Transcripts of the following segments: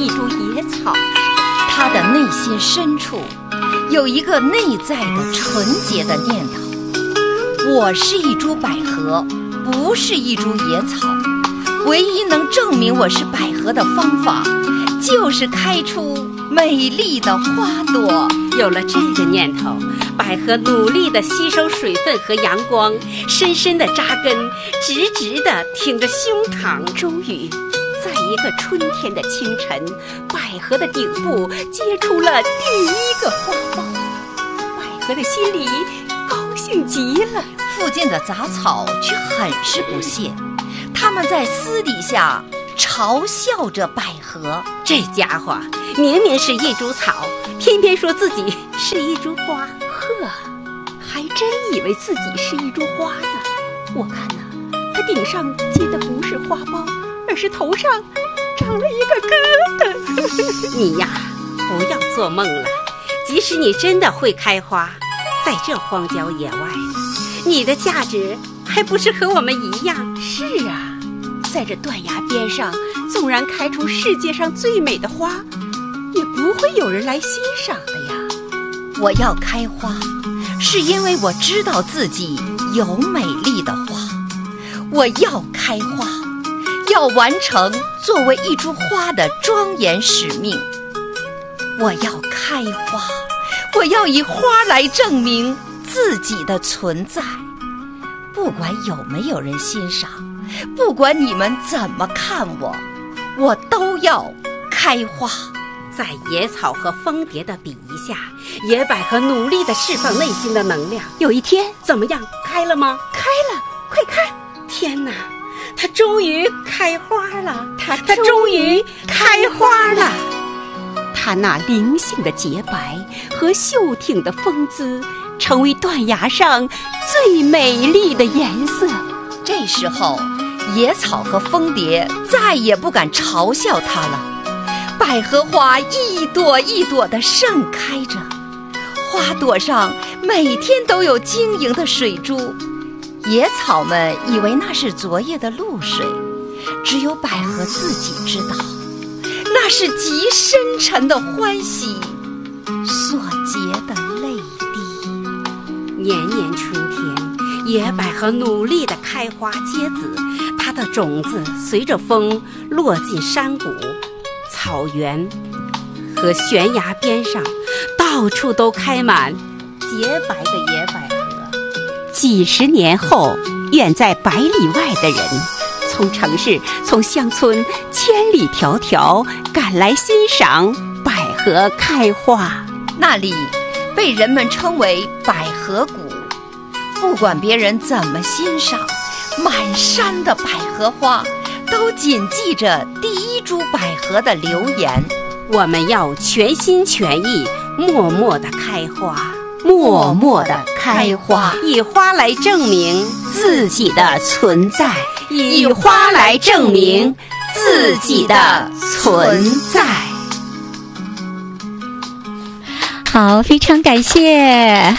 一株野草， 他的内心深处有一个内在的纯洁的念头：我是一株百合，不是一株野草。唯一能证明我是百合的方法，就是开出美丽的花朵。 有了这个念头，百合努力地吸收水分和阳光，深深地扎根，直直地挺着胸膛。终于在一个春天的清晨，百合的顶部结出了第一个花苞。百合的心里高兴极了， 附近的杂草却很是不屑，他们在私底下嘲笑着百合。 这家伙明明是一株草，偏偏说自己是一株花。呵，还真以为自己是一株花呢。我看呐，它顶上结的不是花苞，而是头上长了一个疙瘩。你呀，不要做梦了。即使你真的会开花，在这荒郊野外的，你的价值还不是和我们一样？是啊，在这断崖边上，纵然开出世界上最美的花，也不会有人来欣赏的呀。 我要开花，是因为我知道自己有美丽的花。我要开花，要完成作为一株花的庄严使命。我要开花，我要以花来证明自己的存在。不管有没有人欣赏，不管你们怎么看我，我都要开花。在野草和蜂蝶的比一下，野百合努力地释放内心的能量。有一天，怎么样？开了吗？开了，快看！天哪，它终于开花了！它终于开花了！它那灵性的洁白和秀挺的风姿，成为断崖上最美丽的颜色。这时候，野草和蜂蝶再也不敢嘲笑它了。百合花一朵一朵地盛开着，花朵上每天都有晶莹的水珠。野草们以为那是昨夜的露水，只有百合自己知道，那是极深沉的欢喜所结的泪滴。年年春天，野百合努力地开花结籽，它的种子随着风落进山谷、草原和悬崖边上，到处都开满洁白的野百合。几十年后，远在百里外的人，从城市、从乡村千里迢迢赶来欣赏百合开花。那里被人们称为百合谷。不管别人怎么欣赏，满山的百合花都谨记着第一株百合的留言：我们要全心全意，默默地开花，默默地开花，以花来证明自己的存在，以花来证明自己的存在。 好，非常感谢。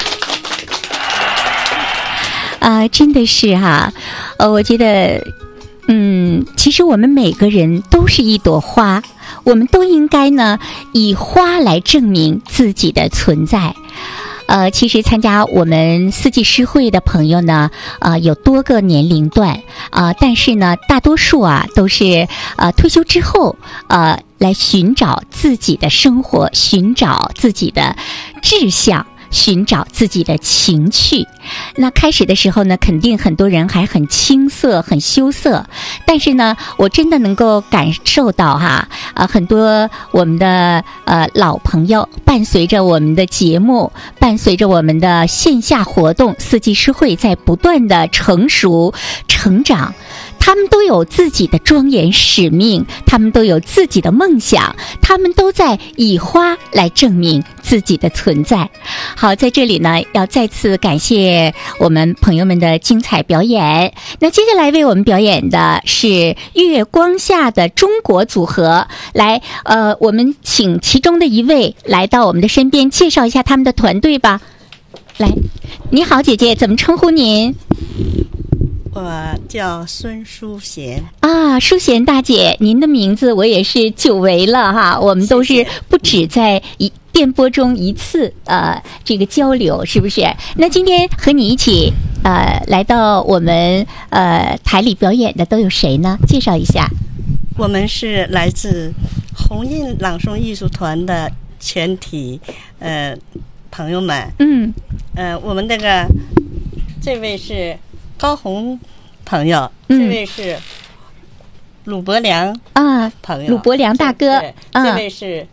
真的是哈，我觉得其实我们每个人都是一朵花，我们都应该呢以花来证明自己的存在。其实参加我们四季诗会的朋友呢，有多个年龄段，但是呢，大多数都是退休之后来寻找自己的生活，寻找自己的志向，寻找自己的情趣。那开始的时候呢，肯定很多人还很青涩很羞涩，但是呢，我真的能够感受到很多我们的老朋友伴随着我们的节目，伴随着我们的线下活动，四季诗会在不断的成熟成长。他们都有自己的庄严使命，他们都有自己的梦想，他们都在以花来证明自己的存在。好，在这里呢，要再次感谢我们朋友们的精彩表演。那接下来为我们表演的是月光下的中国组合，来，我们请其中的一位来到我们的身边，介绍一下他们的团队吧。来，你好，姐姐，怎么称呼您？ 我叫孙淑贤啊，淑贤大姐，您的名字我也是久违了哈，我们都是不止在电波中一次这个交流，是不是？那今天和你一起来到我们台里表演的都有谁呢？介绍一下。 我们是来自红印朗诵艺术团的全体朋友们。我们这位是高红朋友，这位是鲁伯良朋友， 鲁伯良大哥， 这位是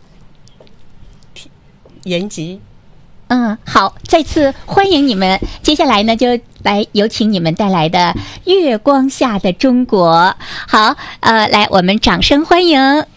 严吉。 好，再次欢迎你们。接下来呢，就来有请你们带来的《月光下的中国》。好，来，我们掌声欢迎。